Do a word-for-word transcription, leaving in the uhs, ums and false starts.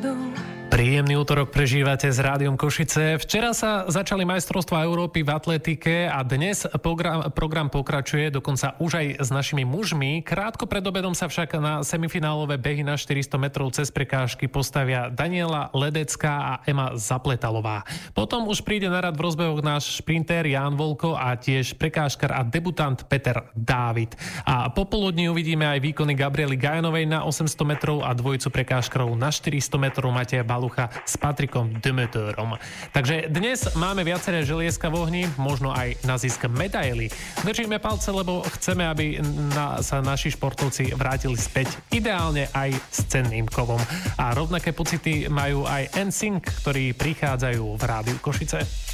Príjemný útorok prežívate s Rádiom Košice. Včera sa začali majstrovstvá Európy v atletike a dnes program, program pokračuje, dokonca už aj s našimi mužmi. Krátko pred obedom sa však na semifinálové behy na štyristo metrov cez prekážky postavia Daniela Ledecká a Ema Zapletalová. Potom už príde na rad v rozbehoch náš šprinter Ján Volko a tiež prekážkar a debutant Peter Dávid. A popoludní uvidíme aj výkony Gabriely Gajanovej na osemsto metrov a dvojicu prekážkarov na štyristo metrov Mateja Balucha s Patrikom Demeterom. Takže dnes máme viaceré želieska v ohni, možno aj na zisk medaily. Držíme palce, lebo chceme, aby na, sa naši športovci vrátili späť, ideálne aj s cenným kovom. A rovnaké pocity majú aj en sync, ktorí prichádzajú v Rádiu Košice.